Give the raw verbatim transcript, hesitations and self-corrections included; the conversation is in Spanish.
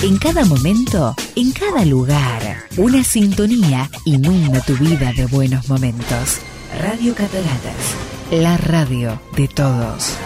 En cada momento, en cada lugar, una sintonía inunda tu vida de buenos momentos. Radio Cataratas, la radio de todos.